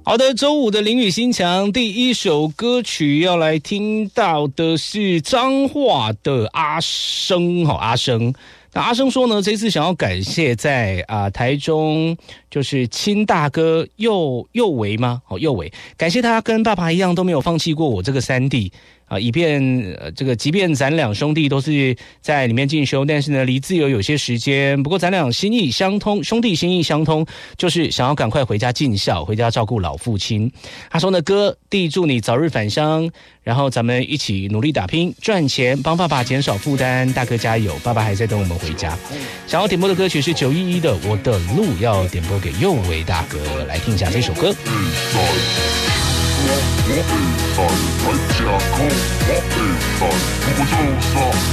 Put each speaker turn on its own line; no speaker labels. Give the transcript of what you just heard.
好的，周五的林语新强第一首歌曲要来听到的是彰化的阿生，阿生。那阿生说呢，这次想要感谢在台中就是亲大哥右维吗？右维，感谢他跟爸爸一样都没有放弃过我这个三弟。以便这个即便咱两兄弟都是在里面进修，但是呢离自由有些时间，不过咱俩心意相通，兄弟心意相通，就是想要赶快回家尽孝，回家照顾老父亲。他说呢，哥弟祝你早日返乡，然后咱们一起努力打拼赚钱，帮爸爸减少负担，大哥加油，爸爸还在等我们回家。想要点播的歌曲是911的我的路，要点播给右维大哥，来听一下这首歌。
我会在，来吃苦，我会在，不就上。